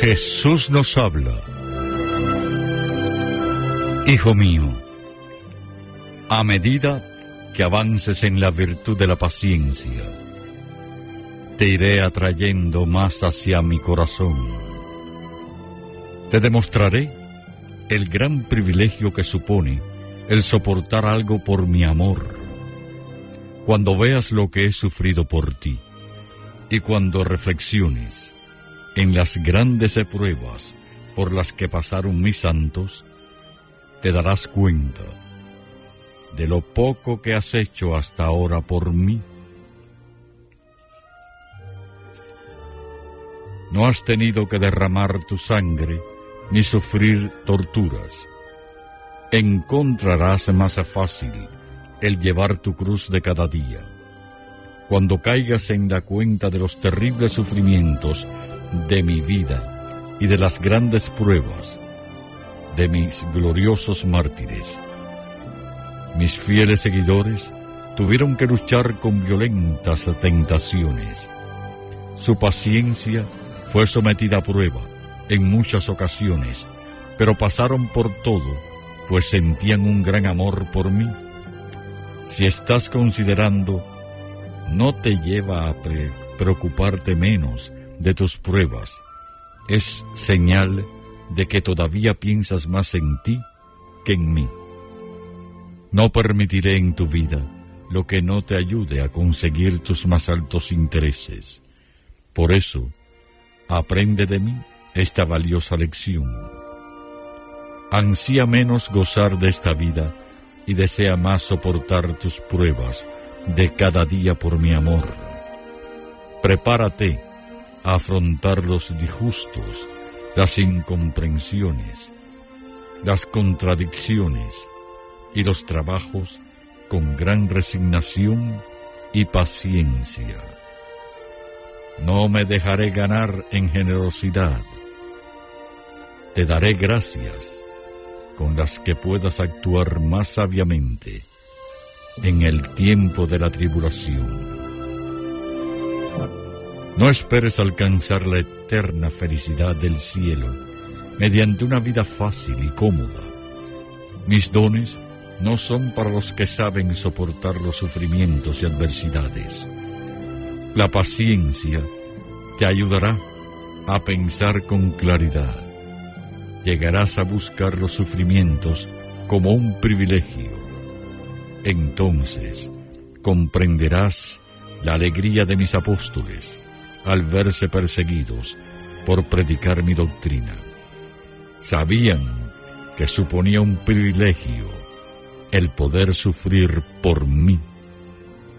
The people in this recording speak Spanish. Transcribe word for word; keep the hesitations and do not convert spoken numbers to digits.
Jesús nos habla. Hijo mío, a medida que avances en la virtud de la paciencia, te iré atrayendo más hacia mi corazón. Te demostraré el gran privilegio que supone el soportar algo por mi amor. Cuando veas lo que he sufrido por ti y cuando reflexiones en las grandes pruebas por las que pasaron mis santos, te darás cuenta de lo poco que has hecho hasta ahora por mí. No has tenido que derramar tu sangre ni sufrir torturas. Encontrarás más fácil el llevar tu cruz de cada día. Cuando caigas en la cuenta de los terribles sufrimientos de mi vida y de las grandes pruebas de mis gloriosos mártires, mis fieles seguidores tuvieron que luchar con violentas tentaciones. Su paciencia fue sometida a prueba en muchas ocasiones, pero pasaron por todo, pues sentían un gran amor por mí. Si estás considerando, no te lleva a pre- preocuparte menos de tus pruebas, es señal de que todavía piensas más en ti que en mí. No permitiré en tu vida lo que no te ayude a conseguir tus más altos intereses. Por eso, aprende de mí esta valiosa lección. Ansía menos gozar de esta vida y desea más soportar tus pruebas de cada día por mi amor. Prepárate a afrontar los disgustos, las incomprensiones, las contradicciones y los trabajos con gran resignación y paciencia. No me dejaré ganar en generosidad. Te daré gracias con las que puedas actuar más sabiamente en el tiempo de la tribulación. No esperes alcanzar la eterna felicidad del cielo mediante una vida fácil y cómoda. Mis dones no son para los que saben soportar los sufrimientos y adversidades. La paciencia te ayudará a pensar con claridad. Llegarás a buscar los sufrimientos como un privilegio. Entonces comprenderás la alegría de mis apóstoles al verse perseguidos por predicar mi doctrina. Sabían que suponía un privilegio el poder sufrir por mí.